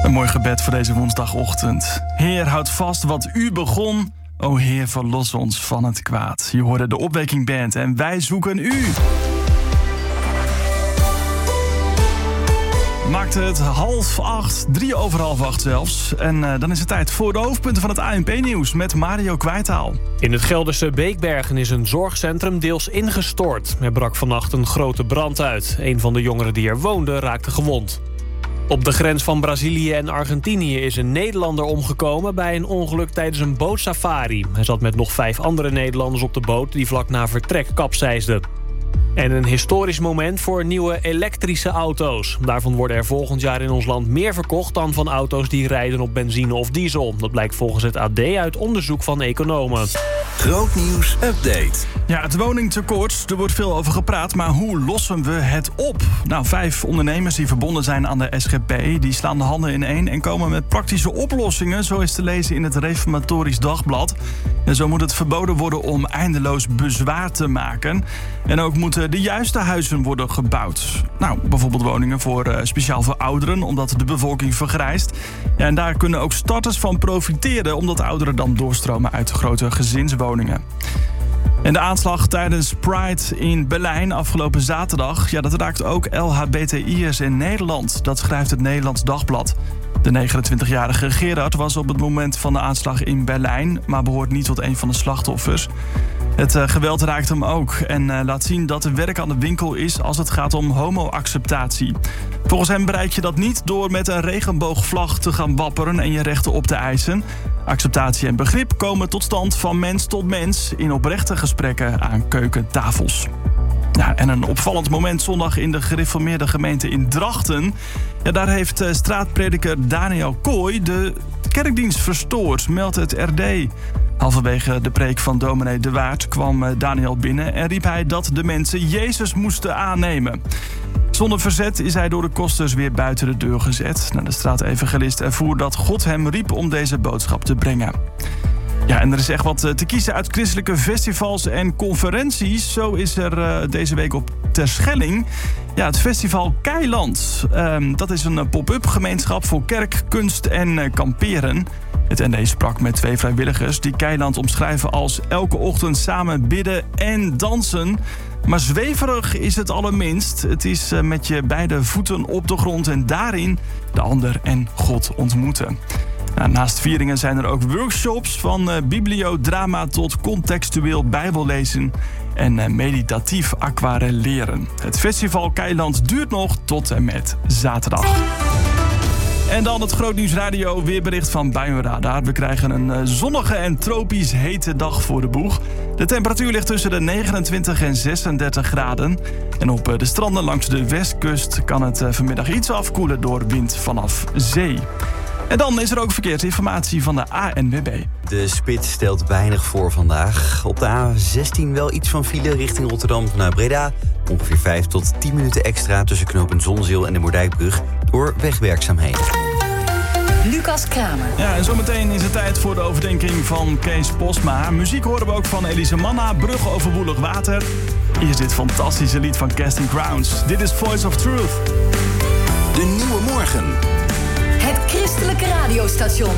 Een mooi gebed voor deze woensdagochtend. Heer, houd vast wat u begon. O Heer, verlos ons van het kwaad. Je hoorde de Opwekking Band en wij zoeken u. Maakte het 7:30, 7:03 zelfs. En dan is het tijd voor de hoofdpunten van het ANP-nieuws met Mario Kwijtaal. In het Gelderse Beekbergen is een zorgcentrum deels ingestort. Er brak vannacht een grote brand uit. Een van de jongeren die er woonde raakte gewond. Op de grens van Brazilië en Argentinië is een Nederlander omgekomen bij een ongeluk tijdens een bootsafari. Hij zat met nog 5 andere Nederlanders op de boot die vlak na vertrek kapseisden. En een historisch moment voor nieuwe elektrische auto's. Daarvan worden er volgend jaar in ons land meer verkocht dan van auto's die rijden op benzine of diesel. Dat blijkt volgens het AD uit onderzoek van economen. Grootnieuws update. Ja, het woningtekort, er wordt veel over gepraat, maar hoe lossen we het op? Nou, 5 ondernemers die verbonden zijn aan de SGP, die slaan de handen ineen en komen met praktische oplossingen, zo is te lezen in het Reformatorisch Dagblad. En zo moet het verboden worden om eindeloos bezwaar te maken. En ook moeten de juiste huizen worden gebouwd. Nou, bijvoorbeeld woningen speciaal voor ouderen, omdat de bevolking vergrijst. Ja, en daar kunnen ook starters van profiteren, omdat ouderen dan doorstromen uit grote gezinswoningen. En de aanslag tijdens Pride in Berlijn afgelopen zaterdag, ja, dat raakt ook LHBTI'ers in Nederland. Dat schrijft het Nederlands Dagblad. De 29-jarige Gerard was op het moment van de aanslag in Berlijn, maar behoort niet tot een van de slachtoffers. Het geweld raakt hem ook en laat zien dat er werk aan de winkel is als het gaat om homo-acceptatie. Volgens hem bereik je dat niet door met een regenboogvlag te gaan wapperen en je rechten op te eisen. Acceptatie en begrip komen tot stand van mens tot mens in oprechte gesprekken aan keukentafels. Ja, en een opvallend moment zondag in de gereformeerde gemeente in Drachten. Ja, daar heeft straatprediker Daniel Kooi de kerkdienst verstoord, meldt het RD. Halverwege de preek van dominee De Waard kwam Daniel binnen en riep hij dat de mensen Jezus moesten aannemen. Zonder verzet is hij door de kosters weer buiten de deur gezet. De straatevangelist ervoer dat God hem riep om deze boodschap te brengen. Ja, en er is echt wat te kiezen uit christelijke festivals en conferenties. Zo is er deze week op Terschelling het festival Keiland. Dat is een pop-up gemeenschap voor kerk, kunst en kamperen. Het ND sprak met 2 vrijwilligers die Keiland omschrijven als elke ochtend samen bidden en dansen. Maar zweverig is het allerminst. Het is met je beide voeten op de grond en daarin de ander en God ontmoeten. Nou, naast vieringen zijn er ook workshops van bibliodrama tot contextueel bijbellezen en meditatief aquarelleren. Het festival Keiland duurt nog tot en met zaterdag. En dan het Grootnieuws Radio weerbericht van Buienradar. We krijgen een zonnige en tropisch hete dag voor de boeg. De temperatuur ligt tussen de 29 en 36 graden. En op de stranden langs de westkust kan het vanmiddag iets afkoelen door wind vanaf zee. En dan is er ook verkeersinformatie van de ANWB. De spits stelt weinig voor vandaag. Op de A16 wel iets van file richting Rotterdam vanuit Breda. Ongeveer 5 tot 10 minuten extra tussen knooppunt Zonzeel en de Moerdijkbrug door wegwerkzaamheden. Lucas Kramer. Ja, en zometeen is het tijd voor de overdenking van Kees Postma. Muziek horen we ook van Elise Manna, Bruggen over woelig water. Hier is dit fantastische lied van Casting Crowns. Dit is Voice of Truth. De Nieuwe Morgen. Het christelijke radiostation.